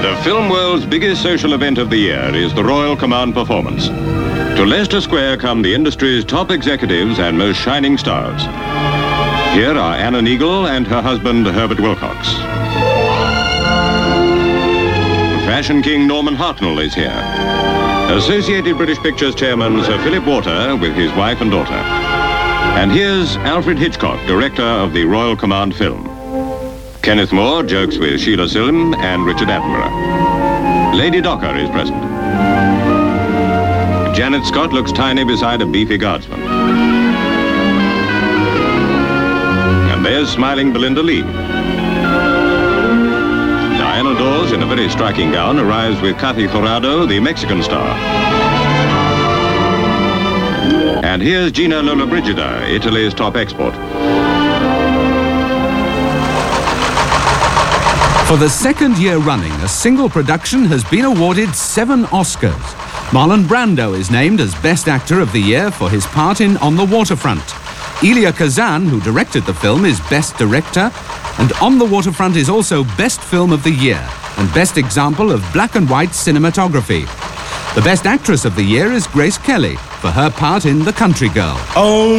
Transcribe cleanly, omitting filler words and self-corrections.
The film world's biggest social event of the year is the Royal Command Performance. To Leicester Square come the industry's top executives and most shining stars. Here are Anna Neagle and her husband, Herbert Wilcox. Fashion king Norman Hartnell is here. Associated British Pictures chairman Sir Philip Water with his wife and daughter. And here's Alfred Hitchcock, director of the Royal Command film. Kenneth Moore jokes with Sheila Silm and Richard Attenborough. Lady Docker is present. Janet Scott looks tiny beside a beefy guardsman. And there's smiling Belinda Lee. Diana Dawes, in a very striking gown, arrives with Kathy Jurado, the Mexican star. And here's Gina Lollobrigida, Italy's top export. For the second year running, a single production has been awarded 7 Oscars. Marlon Brando is named as Best Actor of the Year for his part in On the Waterfront. Elia Kazan, who directed the film, is Best Director, and On the Waterfront is also Best Film of the Year and Best Example of Black and White Cinematography. The Best Actress of the Year is Grace Kelly for her part in The Country Girl. Oh.